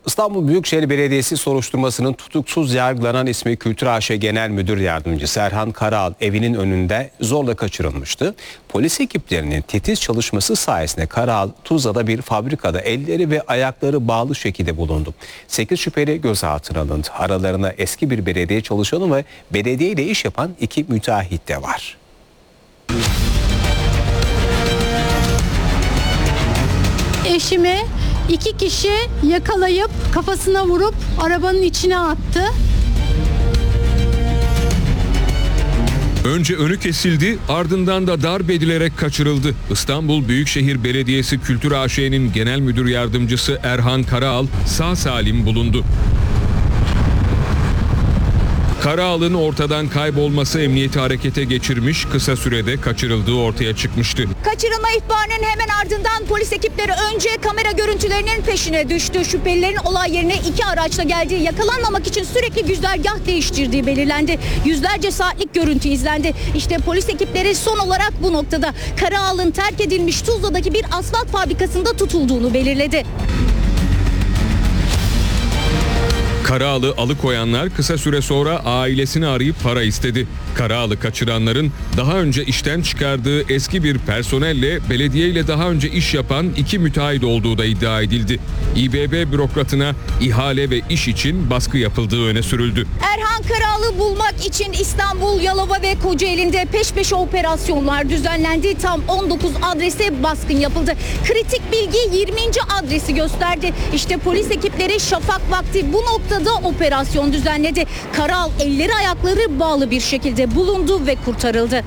İstanbul Büyükşehir Belediyesi soruşturmasının tutuksuz yargılanan ismi Kültür AŞ Genel Müdür Yardımcısı Erhan Karaal evinin önünde zorla kaçırılmıştı. Polis ekiplerinin titiz çalışması sayesinde Karaal Tuzla'da bir fabrikada elleri ve ayakları bağlı şekilde bulundu. 8 şüpheli gözaltına alındı. Aralarında eski bir belediye çalışanı ve belediye ile iş yapan 2 müteahhit de var. Eşimi 2 kişi yakalayıp kafasına vurup arabanın içine attı. Önce önü kesildi, ardından da darp edilerek kaçırıldı. İstanbul Büyükşehir Belediyesi Kültür AŞ'nin Genel Müdür Yardımcısı Erhan Karaal sağ salim bulundu. Karaal'ın ortadan kaybolması emniyeti harekete geçirmiş, kısa sürede kaçırıldığı ortaya çıkmıştı. Kaçırılma ihbarının hemen ardından polis ekipleri önce kamera görüntülerinin peşine düştü. Şüphelilerin olay yerine 2 araçla geldiği, yakalanmamak için sürekli güzergah değiştirdiği belirlendi. Yüzlerce saatlik görüntü izlendi. İşte polis ekipleri son olarak bu noktada Karaal'ın terk edilmiş Tuzla'daki bir asfalt fabrikasında tutulduğunu belirledi. Karaal'ı alıkoyanlar kısa süre sonra ailesini arayıp para istedi. Karaal'ı kaçıranların daha önce işten çıkardığı eski bir personelle belediye ile daha önce iş yapan 2 müteahhit olduğu da iddia edildi. İBB bürokratına ihale ve iş için baskı yapıldığı öne sürüldü. Erhan Karaal'ı bulmak için İstanbul, Yalova ve Kocaeli'nde peş peşe operasyonlar düzenlendi. Tam 19 adrese baskın yapıldı. Kritik bilgi 20. adresi gösterdi. İşte polis ekipleri şafak vakti bu noktada operasyon düzenledi. Karaal elleri ayakları bağlı bir şekilde bulundu ve kurtarıldı.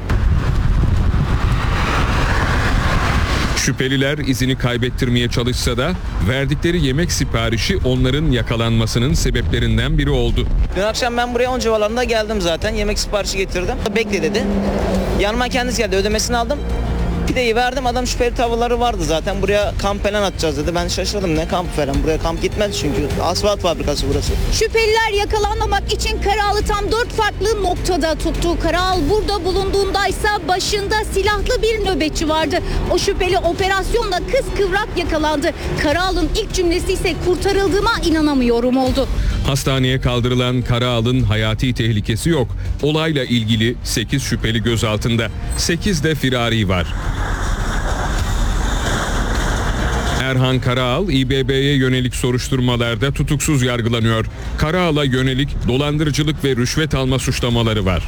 Şüpheliler izini kaybettirmeye çalışsa da verdikleri yemek siparişi onların yakalanmasının sebeplerinden biri oldu. Dün akşam ben buraya 10 civarlarında geldim zaten. Yemek siparişi getirdim. Bekle dedi. Yanıma kendisi geldi. Ödemesini aldım. Pideyi verdim. Adam şüpheli tavırları vardı zaten. Buraya kamp falan atacağız dedi. Ben şaşırdım. Ne kamp falan? Buraya kamp gitmez çünkü. Asfalt fabrikası burası. Şüpheliler yakalanmamak için Karaal'ı tam 4 farklı noktada tuttu. Karaal burada bulunduğundaysa başında silahlı bir nöbetçi vardı. O şüpheli operasyonda kıskıvrak yakalandı. Karaal'ın ilk cümlesi ise kurtarıldığıma inanamıyorum oldu. Hastaneye kaldırılan Karaal'ın hayati tehlikesi yok. Olayla ilgili 8 şüpheli gözaltında. 8 de firari var. Erhan Karaal, İBB'ye yönelik soruşturmalarda tutuksuz yargılanıyor. Karaal'a yönelik dolandırıcılık ve rüşvet alma suçlamaları var.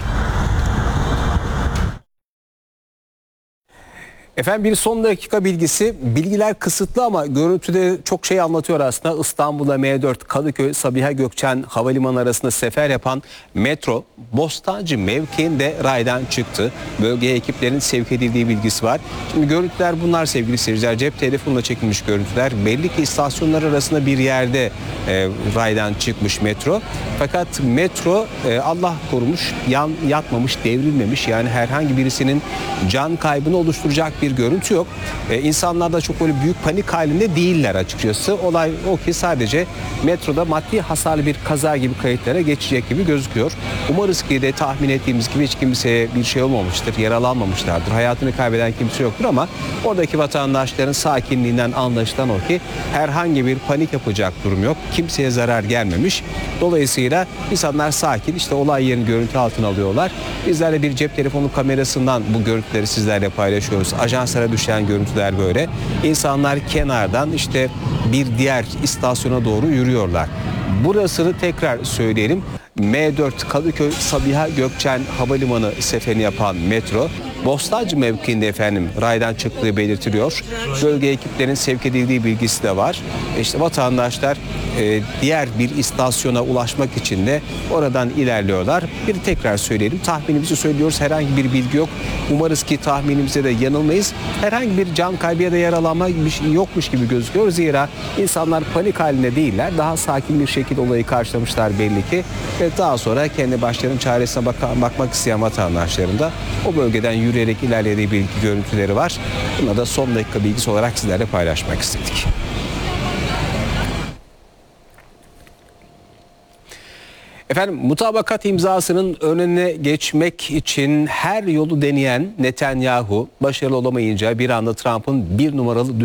Efendim bir son dakika bilgisi. Bilgiler kısıtlı ama görüntüde çok şey anlatıyor aslında. İstanbul'la M4 Kadıköy Sabiha Gökçen Havalimanı arasında sefer yapan metro Bostancı mevkiinde raydan çıktı. Bölgeye ekiplerin sevk edildiği bilgisi var. Şimdi görüntüler bunlar sevgili seyirciler. Cep telefonla çekilmiş görüntüler. Belli ki istasyonlar arasında bir yerde raydan çıkmış metro. Fakat metro Allah korumuş, yatmamış, devrilmemiş. Yani herhangi birisinin can kaybını oluşturacak bir görüntü yok. İnsanlar da çok böyle büyük panik halinde değiller açıkçası. Olay o ki sadece metroda maddi hasarlı bir kaza gibi kayıtlara geçecek gibi gözüküyor. Umarız ki de tahmin ettiğimiz gibi hiç kimseye bir şey olmamıştır, yaralanmamışlardır. Hayatını kaybeden kimse yoktur ama oradaki vatandaşların sakinliğinden anlaşılan o ki herhangi bir panik yapacak durum yok. Kimseye zarar gelmemiş. Dolayısıyla insanlar sakin, işte olay yerini görüntü altına alıyorlar. Bizler de bir cep telefonu kamerasından bu görüntüleri sizlerle paylaşıyoruz. Ajanslara düşen görüntüler böyle. İnsanlar kenardan işte bir diğer istasyona doğru yürüyorlar. Burasını tekrar söyleyelim. M4 Kadıköy Sabiha Gökçen Havalimanı seferini yapan metro Bostancı mevkiinde efendim raydan çıktığı belirtiliyor. Bölge ekiplerinin sevk edildiği bilgisi de var. İşte vatandaşlar diğer bir istasyona ulaşmak için de oradan ilerliyorlar. Bir tekrar söyleyelim. Tahminimizi söylüyoruz. Herhangi bir bilgi yok. Umarız ki tahminimize de yanılmayız. Herhangi bir can kaybı ya da yaralanma yokmuş gibi gözüküyor. Zira insanlar panik halinde değiller. Daha sakin bir şekilde olayı karşılamışlar belli ki. Ve daha sonra kendi başlarının çaresine bakmak isteyen vatandaşların da o bölgeden yürüyerek ilerlediği bilgi görüntüleri var. Buna da son dakika bilgisi olarak sizlerle paylaşmak istedik. Efendim mutabakat imzasının önüne geçmek için her yolu deneyen Netanyahu başarılı olamayınca bir anda Trump'ın 1 numaralı